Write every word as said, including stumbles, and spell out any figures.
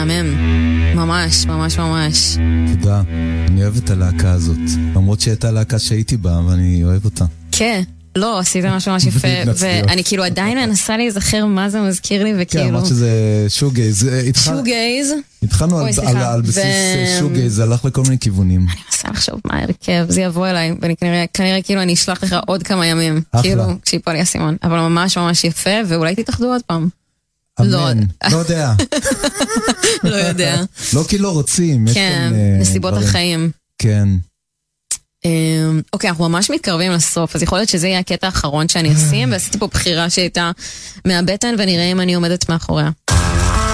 מהמם, ממש, ממש, ממש. תודה, אני אוהב את הלהקה הזאת, למרות שהייתה הלהקה שהייתי בה, ואני אוהב אותה. כן, לא, עשית משהו ממש יפה, ואני כאילו עדיין מנסה להיזכר מה זה מזכיר לי, וכאילו... כן, אמרת שזה שוגייז. שוגייז. התחלנו על בסיס שוגייז, זה הלך לכל מיני כיוונים. אני מנסה לחשוב מה הרכב, זה יבוא אליי, וכנראה כאילו אני אשלח לך עוד כמה ימים, כאילו, כשיפול לי הסימון, אבל ממש ממש יפה, ואולי תתאחדו עוד פעם. אמן, לא יודע. לא יודע. לא כי לא רוצים. כן, נסיבות החיים. כן. אוקיי, אנחנו ממש מתקרבים לסוף, אז יכול להיות שזה יהיה הקטע האחרון שאני אשים, ועשיתי פה בחירה שהייתה מהבטן, ונראה אם אני עומדת מאחוריה.